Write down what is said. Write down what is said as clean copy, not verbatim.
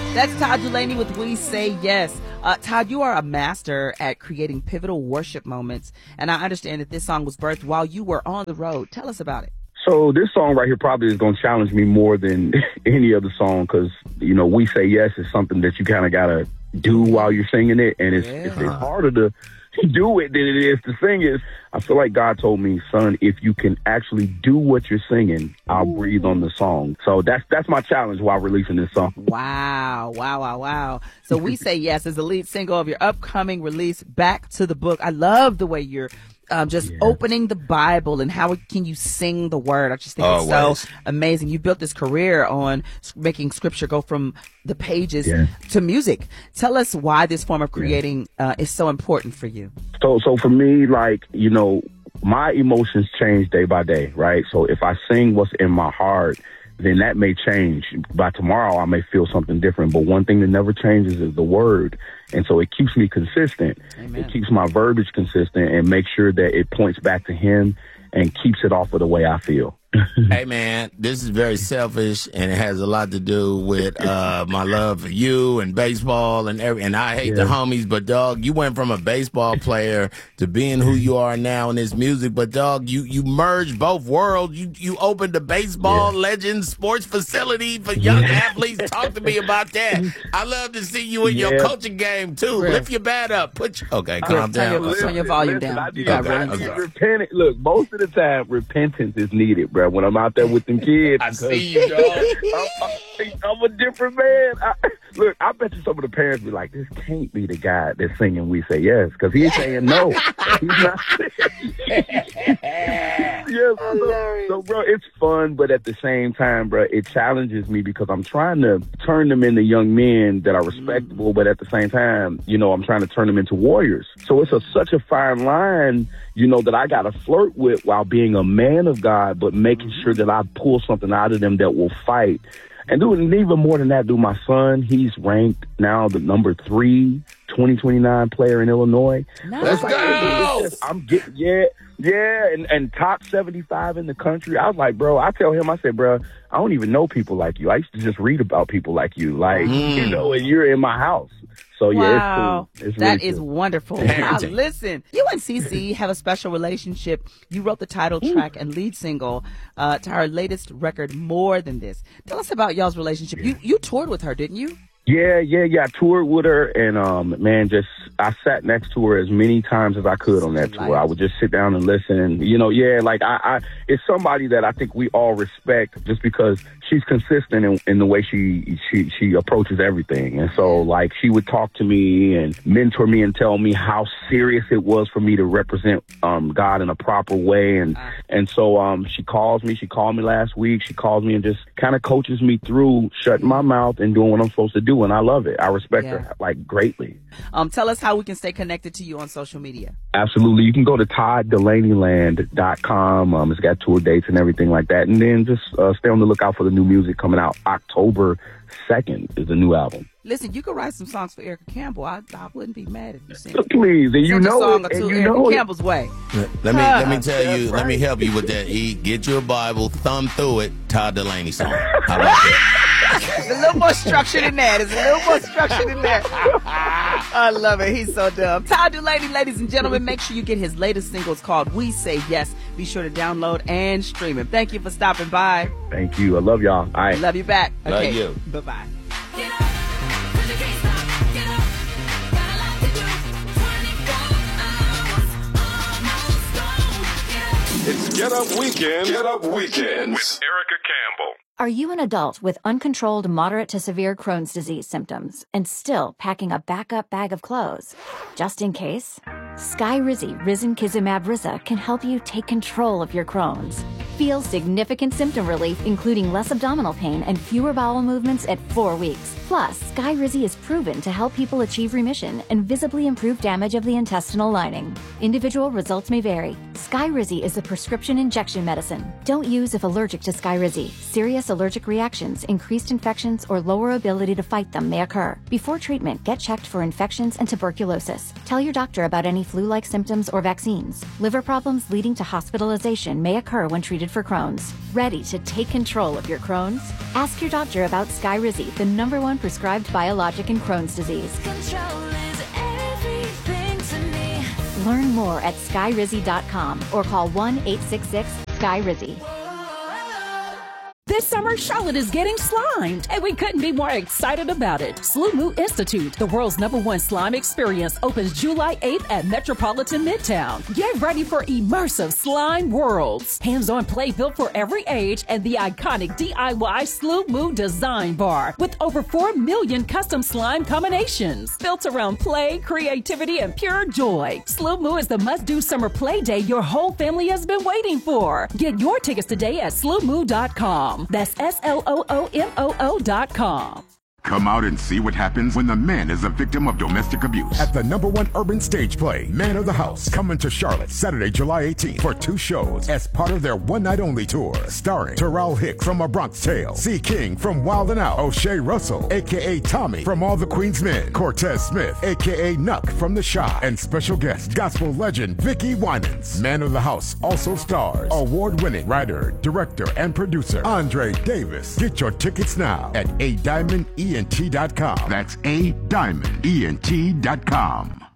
That's Todd Dulaney with We Say Yes. Todd, you are a master at creating pivotal worship moments, and I understand that this song was birthed while you were on the road. Tell us about it. So this song right here probably is going to challenge me more than any other song because, you know, We Say Yes is something that you kind of got to do while you're singing it, and it's harder to do it than it is to sing it. I feel like God told me, son, if you can actually do what you're singing, I'll breathe on the song. So that's my challenge while releasing this song. Wow. So We Say Yes is the lead single of your upcoming release, Back to the Book. I love the way you're opening the Bible and how can you sing the word. I just think it's so amazing. You built this career on making scripture go from the pages to music. Tell us why this form of creating is so important for you. So for me, like, you know, my emotions change day by day, right? So if I sing what's in my heart, then that may change. By tomorrow, I may feel something different. But one thing that never changes is the word. And so it keeps me consistent. Amen. It keeps my verbiage consistent and makes sure that it points back to him and keeps it off of the way I feel. Hey, man, this is very selfish, and it has a lot to do with my love for you and baseball and and I hate the homies, but, dog, you went from a baseball player to being who you are now in this music. But, dog, you merged both worlds. You opened a baseball legend sports facility for young athletes. Talk to me about that. I love to see you in your coaching game, too. Lift your bat up. Calm down. Turn your volume down. Look, most of the time, repentance is needed, bro. When I'm out there with them kids. I see you, dog. I'm a different man. I bet you some of the parents be like, this can't be the guy that's singing We Say Yes, because he's saying no. He's not So, bro, it's fun, but at the same time, bro, it challenges me because I'm trying to turn them into young men that are respectable, but at the same time, you know, I'm trying to turn them into warriors. So it's such a fine line, you know, that I got to flirt with while being a man of God, but making sure that I pull something out of them that will fight. And even more than that, my son, he's ranked now the number 3 2029 player in Illinois. Nice. Let's go! I'm getting, and top 75 in the country. I was like, bro, I tell him, I said, bro, I don't even know people like you. I used to just read about people like you, like, you know, and you're in my house. So, wow. It's cool. It's that really is cool. Wonderful. Now, listen, you and CeCe have a special relationship. You wrote the title track and lead single to her latest record, More Than This. Tell us about y'all's relationship. You toured with her, didn't you? Yeah. I toured with her, and man, I sat next to her as many times as I could on that tour. I would just sit down and listen, and I it's somebody that I think we all respect just because she's consistent in the way she approaches everything. And so, like, she would talk to me and mentor me and tell me how serious it was for me to represent God in a proper way. And so she calls me. She called me last week. She calls me and just kind of coaches me through shutting my mouth and doing what I'm supposed to do. And I love it. I respect her, like, greatly. Tell us how we can stay connected to you on social media. Absolutely. You can go to ToddDulaneyland.com. It's got tour dates and everything like that. And then just stay on the lookout for the new music coming out. October 2nd is the new album. Listen, you could write some songs for Erica Campbell. I wouldn't be mad if you sang. Please, and you know it. And you know Campbell's way. Let me tell you. Right. Let me help you with that. Get you a Bible, thumb through it. Todd Dulaney song. How about that? There's a little more structure than that. I love it. He's so dumb. Todd Dulaney, ladies and gentlemen, make sure you get his latest single. It's called We Say Yes. Be sure to download and stream it. Thank you for stopping by. Thank you. I love y'all. All right. Love you back. Okay. Love you. Bye-bye. It's Get Up Weekend. Get Up Weekends with Erica Campbell. Are you an adult with uncontrolled moderate to severe Crohn's disease symptoms and still packing a backup bag of clothes? Just in case, Skyrizi Risankizumab Riza can help you take control of your Crohn's. Feel significant symptom relief, including less abdominal pain and fewer bowel movements at 4 weeks. Plus, Skyrizi is proven to help people achieve remission and visibly improve damage of the intestinal lining. Individual results may vary. Skyrizi is a prescription injection medicine. Don't use if allergic to Skyrizi. Serious allergic reactions, increased infections, or lower ability to fight them may occur. Before treatment, get checked for infections and tuberculosis. Tell your doctor about any flu-like symptoms or vaccines. Liver problems leading to hospitalization may occur when treated for Crohn's. Ready to take control of your Crohn's? Ask your doctor about Skyrizi, the #1 prescribed biologic in Crohn's disease. Control is everything to me. Learn more at skyrizi.com or call 1-866-SKYRIZI. This summer, Charlotte is getting slimed, and we couldn't be more excited about it. SLUMU Institute, the world's #1 slime experience, opens July 8th at Metropolitan Midtown. Get ready for immersive slime worlds. Hands-on play built for every age and the iconic DIY SLUMU design bar with over 4 million custom slime combinations built around play, creativity, and pure joy. SLUMU is the must-do summer play day your whole family has been waiting for. Get your tickets today at SLUMU.com. That's SLOOMOO.com. Come out and see what happens when the man is a victim of domestic abuse. At the #1 urban stage play, Man of the House, coming to Charlotte Saturday, July 18th for 2 shows as part of their one-night-only tour. Starring Terrell Hicks from A Bronx Tale, C. King from Wild 'N Out, O'Shea Russell, a.k.a. Tommy from All the Queen's Men, Cortez Smith, a.k.a. Nuck from The Shy, and special guest, gospel legend Vicky Winans. Man of the House also stars award-winning writer, director, and producer Andre Davis. Get your tickets now at ADiamondEnt.com. That's ADiamondEnt.com.